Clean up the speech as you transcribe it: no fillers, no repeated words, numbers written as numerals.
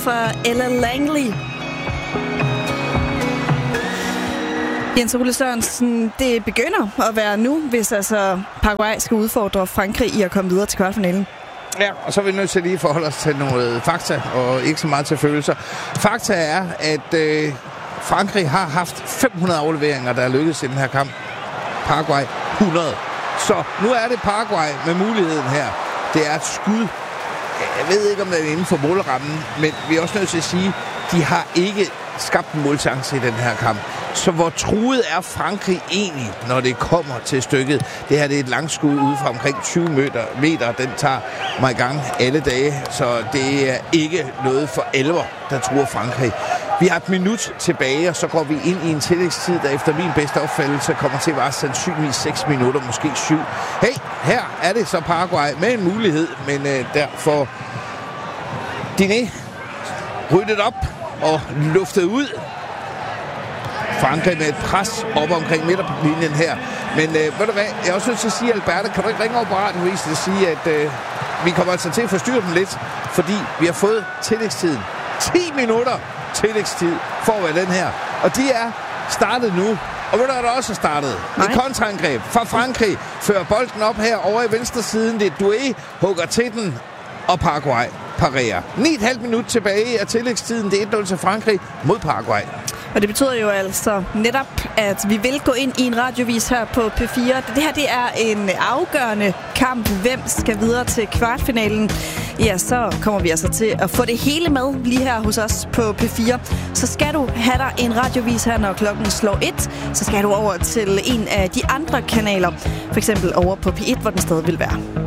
fra Ella Langley. Jens Ole Sørensen, det begynder at være nu, hvis altså Paraguay skal udfordre Frankrig i at komme videre til kvartfinalen. Ja, og så er vi nødt til lige at forholde os til noget fakta, og ikke så meget til følelser. Fakta er, at Frankrig har haft 500 afleveringer, der er lykkedes i den her kamp. Paraguay 100. Så nu er det Paraguay med muligheden her. Det er et skud. Jeg ved ikke, om det er inden for målrammen, men vi er også nødt til at sige, de har ikke skabt en målchance i den her kamp. Så hvor truet er Frankrig egentlig, når det kommer til stykket? Det her det er et langskud ude fra omkring 20 meter. Den tager mig i gang alle dage, så det er ikke noget for alvor, der truer Frankrig. Vi har et minut tilbage, og så går vi ind i en tillægstid, der efter min bedste opfattelse kommer til at være sandsynligvis 6 minutter, måske 7. Hey, her er det så Paraguay med en mulighed, men der får Diné ryddet op og luftet ud. Frankrig med et pres op omkring midterlinjen her. Men ved du hvad, jeg er også nødt til at sige, Alberte, kan du ikke ringe over på radioavisen og sige, at vi kommer altså til at forstyrre dem lidt, fordi vi har fået tillægstiden. 10 minutter tillægstid for at være den her. Og de er startet nu. Og ved du, der også er startet? Nej. Et kontraangreb fra Frankrig. Fører bolden op her over i venstre siden. Det er Doué, hugger til den, og Paraguay parerer. 9,5 minut tilbage af tillægstiden. Det er 1-0 til Frankrig mod Paraguay. Og det betyder jo altså netop, at vi vil gå ind i en radiovis her på P4. Det her, det er en afgørende kamp. Hvem skal videre til kvartfinalen? Ja, så kommer vi altså til at få det hele med lige her hos os på P4. Så skal du have dig en radiovis her, når klokken slår 1. Så skal du over til en af de andre kanaler. For eksempel over på P1, hvor den stadig vil være.